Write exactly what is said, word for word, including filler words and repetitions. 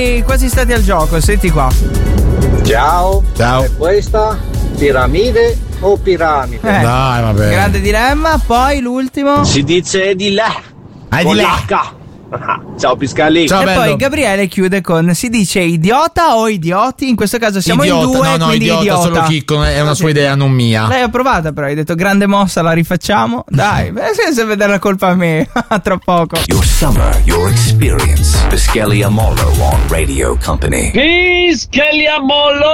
Quasi stati al gioco, senti qua. Ciao. Ciao. E questa? Piramide o piramide? Eh, Dai, vabbè. Grande dilemma, poi l'ultimo. Si dice di là. Ah, di Con là. l'H. Ciao Piscalli. Ciao, E bello. poi Gabriele chiude con: si dice idiota o idioti? In questo caso siamo idiota, in due, no, no, quindi idiota, idiota. solo Chicco, è una sua Sì. idea, non mia. Lei ha provato, però hai detto grande mossa, la rifacciamo? Dai, beh, senza vedere la colpa a me. Tra poco. Your summer, your experience. Piscalli Amolo on Radio Company. Piscalli Amolo.